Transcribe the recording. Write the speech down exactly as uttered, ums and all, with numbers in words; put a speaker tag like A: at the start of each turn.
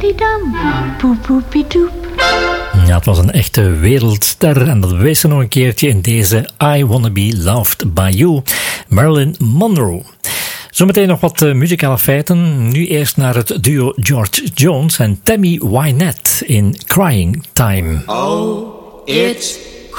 A: Dam, poep poepie doep.
B: Ja, het was een echte wereldster en dat bewees ze nog een keertje in deze I Wanna Be Loved By You, Marilyn Monroe. Zometeen nog wat uh, muzikale feiten. Nu eerst naar het duo George Jones en Tammy Wynette in Crying Time.
C: Oh, it's